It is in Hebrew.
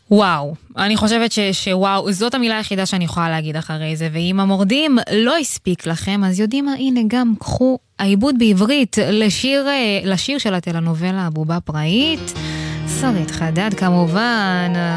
וואו, אני חושבת שוואו, זאת המילה היחידה שאני יכולה להגיד אחרי זה, ואם המורדים לא הספיק לכם, אז יודעים מה, הנה גם קחו העיבוד בעברית לשיר של הטלנובלה הבובה פראית, שרית חדד כמובן,